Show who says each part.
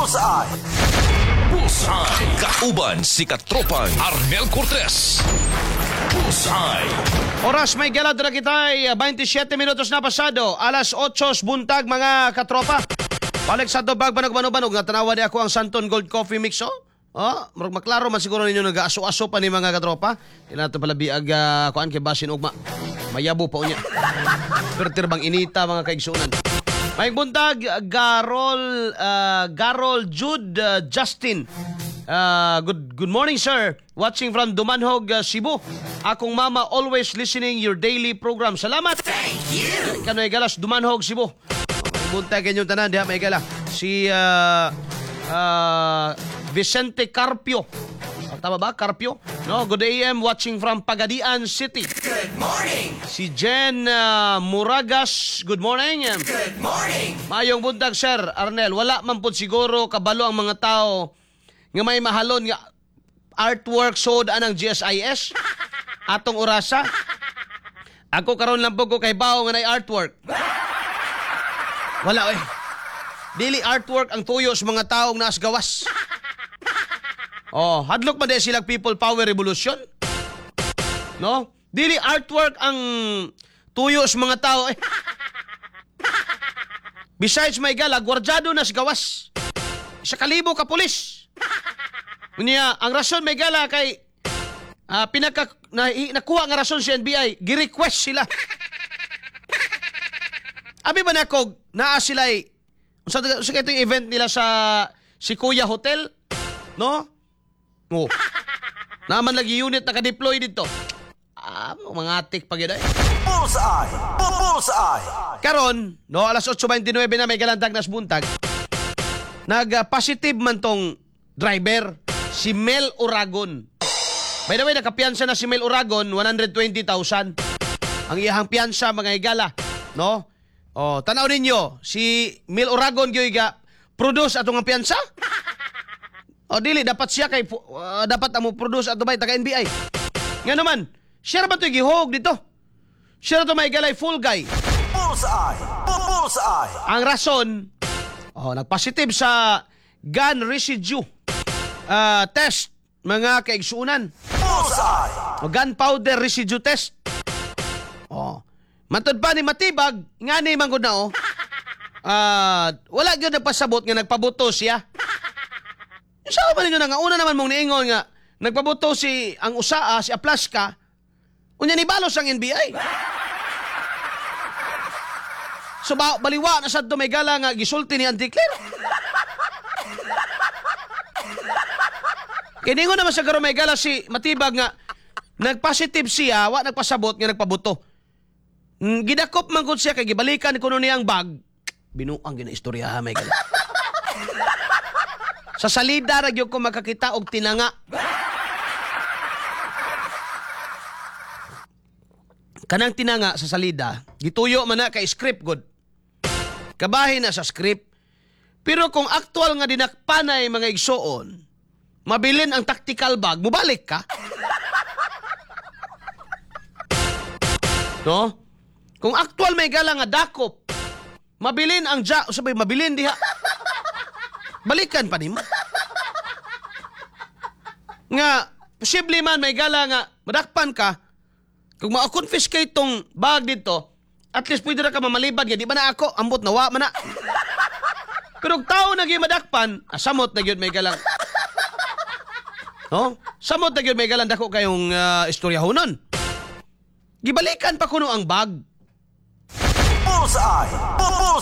Speaker 1: Bullseye!
Speaker 2: Bullseye. Kauban si Katropan Arnel Cortez. Bullseye.
Speaker 3: Oras may galad na kitay, 27 minutos na pasado, alas 8 buntag mga katropa. Balik sa tubag, banog-banog, natanawa di ako ang Santon Gold Coffee Mix, oh. Oh, maklaro man siguro ninyo nag-aso-aso pa ni mga katropa. Hindi natin pala biag, kuan kay Basin Ugma. Mayabo pa unya. Pertirbang inita mga kaigsunan. May buntag, Garol Jude Justin. Good morning, sir. Watching from Dumanhog, Cebu. Akong mama always listening your daily program. Salamat. Thank you. Kanoy galas Dumanhog, Cebu. Buntag kanyong tanan diha may gala. Si Vicente Carpio. Tama ba? Carpio? No, good AM watching from Pagadian City.
Speaker 1: Good morning!
Speaker 3: Si Jen Muragas, good morning.
Speaker 1: Good morning!
Speaker 3: Mayong buntag, sir Arnel. Wala man po siguro kabalo ang mga tao nga may mahalon nga artwork sod anang GSIS atong orasa. Ako karon lang po ko kay bao nga nay artwork. Wala dili artwork ang tuyo sa mga taong naas gawas. Oh, hadlok ba de silang people power revolution? No? Dili artwork ang tuyo sa mga tao. Besides may gala, gwardyado na sa gawas. Sa kalibo ka pulis. Unya, ang rason may gala kay nakuha nga rason si NBI, gi-request sila. Abi ba na ko, naa sila sa itong event nila sa Sikuya Hotel? No? Oh. Naman lagi unit naka-deploy dito. Mga atik pag yun ay.
Speaker 1: Bullseye! Bullseye!
Speaker 3: Karon, no, alas 8:29 na may galandag na buntag. Nag-positive man tong driver, si Mel Uragon. By the way, nakapiyansa na si Mel Uragon, 120,000. Ang iyahang piyansa, mga higala. No? Oh, tanaw ninyo, si Mel Uragon gyoy produce atong ang piyansa? O dili, dapat siya kay dapat amo produce ato bay taga NBI. Nga naman, siya ba ito gihog dito? Siya ito may galay full guy.
Speaker 1: Bullseye! Bullseye!
Speaker 3: Ang rason, nagpositive sa gun residue test, mga kaigsuunan.
Speaker 1: Bullseye!
Speaker 3: O gunpowder residue test. Matod pa ni Matibag, nga ni manggod na wala yun nagpasabot nga nagpabuto siya. Saan ba ninyo na nga? Una naman mong niingon nga, nagpabuto si ang usaa, si Aplaska, unya ni balos ang NBI. So baliwa na sa may gala nga gisulti ni Anticler. Kiningon naman sa garo may gala si Matibag nga nagpositive siya, wa nagpasabot nga nagpabuto. Gidakop man gud siya kay gibalikan kuno niyang bag. Binuang ginaistorya may gala. Sa salida ra gyud ko makakita og tinanga. Kanang tinanga sa salida, gituyo man na kay script god. Kabahin na sa script. Pero kung actual nga dinakpanay mga igsoon, mabilin ang tactical bag, mubalik ka. No? Kung actual may gala nga dakop, mabilin ang mabilin diha. Balikan pa nimo. Nga, posible man may gala nga, madakpan ka, kung ma-confiscate tong bag dito, at least pwede na ka mamalibad nga, di ba na ako, ambot na, wa man na. Pero kung tao na gyud madakpan, samot na gyud may galang. No? Samot na gyud may galang dako kayong istoryahonon. Gibalikan pa kuno ang bag.
Speaker 1: Bullseye!